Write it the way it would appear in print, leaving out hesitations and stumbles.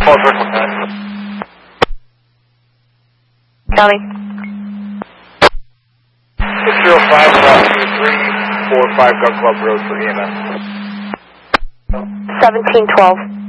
Call Circle 10. County. 605-2345 Gun Club Road for EMS. 1712.